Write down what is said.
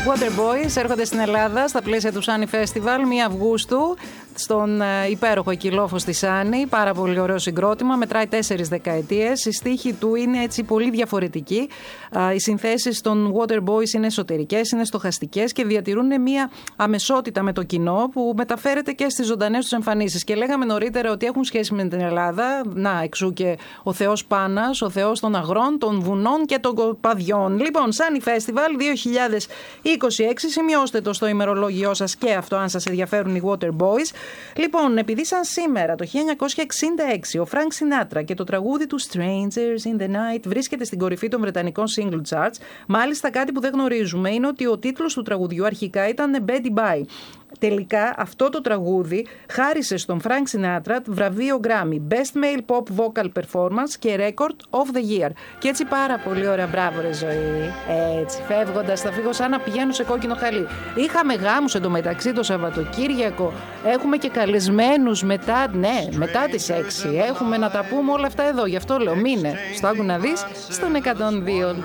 Waterboys έρχονται στην Ελλάδα στα πλαίσια του Sunny Festival 1 Αυγούστου στον υπέροχο εκκυλόφο στη Σάνη. Πάρα πολύ ωραίο συγκρότημα, μετράει 4 δεκαετίες. Οι στίχοι του είναι έτσι πολύ διαφορετικοί. Οι συνθέσεις των Waterboys είναι εσωτερικές, είναι στοχαστικές και διατηρούν μια αμεσότητα με το κοινό που μεταφέρεται και στις ζωντανές τους εμφανίσεις. Και λέγαμε νωρίτερα ότι έχουν σχέση με την Ελλάδα. Να, εξού και ο Θεός Πάνας, ο Θεός των αγρών, των βουνών και των κοπαδιών. Λοιπόν, Sunny Festival 2026, σημειώστε το στο ημερολόγιό σας και αυτό αν σας ενδιαφέρουν οι Waterboys. Λοιπόν, επειδή σαν σήμερα το 1966 ο Frank Sinatra και το τραγούδι του Strangers in the Night βρίσκεται στην κορυφή των βρετανικών single charts, μάλιστα κάτι που δεν γνωρίζουμε είναι ότι ο τίτλος του τραγουδιού αρχικά ήταν Betty Bye. Τελικά αυτό το τραγούδι χάρισε στον Frank Sinatra βραβείο Grammy Best Male Pop Vocal Performance και Record of the Year. Και έτσι πάρα πολύ ωραία, μπράβο ρε Ζωή. Έτσι, φεύγοντας θα φύγω σαν να πηγαίνω σε κόκκινο χαλί. Είχαμε γάμους εντωμεταξύ το Σαββατοκύριακο. Έχουμε και καλεσμένους μετά τις 6. Έχουμε να τα πούμε όλα αυτά εδώ. Γι' αυτό λέω μείνε στο Άκου να δεις στον 102,6.